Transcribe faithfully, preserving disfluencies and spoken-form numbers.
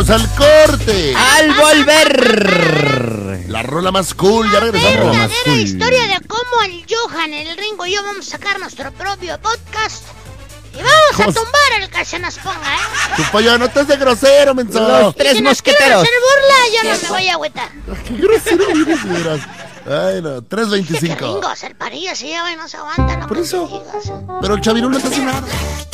Vámonos al corte. Al volver. La rola más cool, ya regresamos. La verdadera historia de cómo el Johan, el Ringo y yo vamos a sacar nuestro propio podcast. Y vamos a tumbar el que se nos ponga, ¿eh? Tu pollo, no te de grosero, menso. Los tres si nos quieren mosqueteros. hacer burla, yo no me voy a agüitar. Qué grosero eres, de veras. Ay, no, tres Que veinticinco. Ringo, el parillo se lleva y no se aguanta, no Por eso. me digas. Pero el Chavirul no te hace nada.